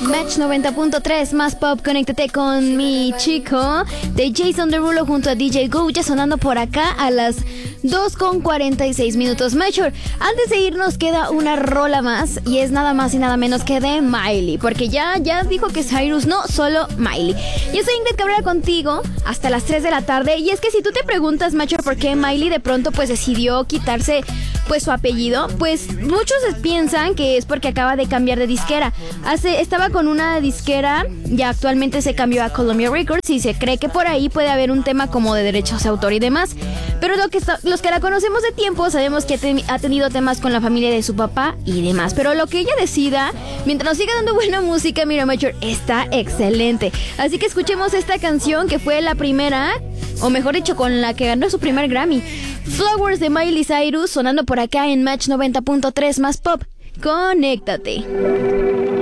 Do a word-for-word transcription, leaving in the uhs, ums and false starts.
Match noventa punto tres, más pop, conéctate con mi chico de Jason Derulo junto a D J Go, ya sonando por acá a las dos con cuarenta y seis minutos. Major, antes de irnos queda una rola más y es nada más y nada menos que de Miley, porque ya, ya dijo que Cyrus no, solo Miley. Yo soy Ingrid Cabrera contigo hasta las tres de la tarde y es que si tú te preguntas, Major, por qué Miley de pronto pues decidió quitarse pues su apellido, pues muchos piensan que es porque acaba de cambiar de disquera. Hace, estaba con una disquera y actualmente se cambió a Columbia Records y se cree que por ahí puede haber un tema como de derechos de autor y demás. Pero lo que está, los que la conocemos de tiempo sabemos que te, ha tenido temas con la familia de su papá y demás. Pero lo que ella decida, mientras nos siga dando buena música, mira, Major, está excelente. Así que escuchemos esta canción que fue la primera, o mejor dicho, con la que ganó su primer Grammy. Flowers de Miley Cyrus, sonando por acá en Match noventa punto tres, más pop. Conéctate.